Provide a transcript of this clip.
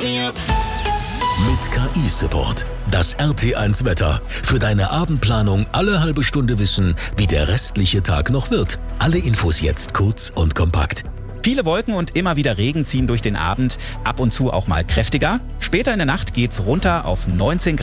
Mit KI-Support. Das RT1 Wetter. Für deine Abendplanung alle halbe Stunde wissen, wie der restliche Tag noch wird. Alle Infos jetzt kurz und kompakt. Viele Wolken und immer wieder Regen ziehen durch den Abend, ab und zu auch mal kräftiger. Später in der Nacht geht's runter auf 19 Grad.